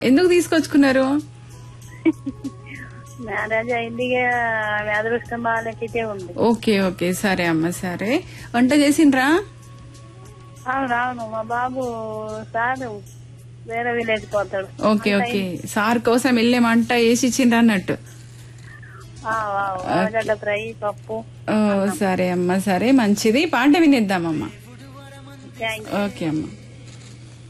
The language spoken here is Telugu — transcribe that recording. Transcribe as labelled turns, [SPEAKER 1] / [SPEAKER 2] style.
[SPEAKER 1] ఎందుకు తీసుకొచ్చుకున్నారు?
[SPEAKER 2] మ్యారేజ్ అయింది, అదృష్టం బాగాలేకే ఉంది.
[SPEAKER 1] ఓకే ఓకే, సరే అమ్మ సరే. వంట చేసిండ్రా?
[SPEAKER 2] అవును, మా బాబు సార్ వేరే విలేజ్ పోతాడు.
[SPEAKER 1] ఓకే ఓకే, సార్ కోసం వెళ్ళే వంట వేసి ఇచ్చిండ్రా అన్నట్టు.
[SPEAKER 2] ఆలుగడ్డ ఫ్రై, పప్పు.
[SPEAKER 1] సరే అమ్మ సరే, మంచిది. పాట వినేద్దామమ్మా.
[SPEAKER 2] Thank you.
[SPEAKER 1] ఓకే అమ్మా.